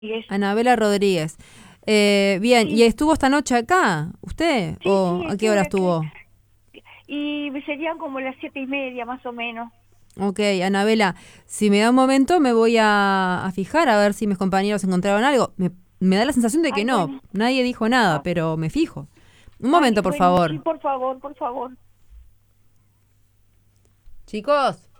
Anabela Rodríguez. Bien, ¿y Sí, estuvo esta noche acá usted? sí, ¿O sí, a qué hora estuve aquí. estuvo? Y serían como las 7:30 más o menos. Ok, Anabela, si me da un momento me voy a fijar a ver si mis compañeros encontraron algo. Me da la sensación de que Ay, no, bueno. nadie dijo nada, Ah, pero me fijo. Un ay, momento, por bueno, sí, favor. por favor, por favor. Chicos.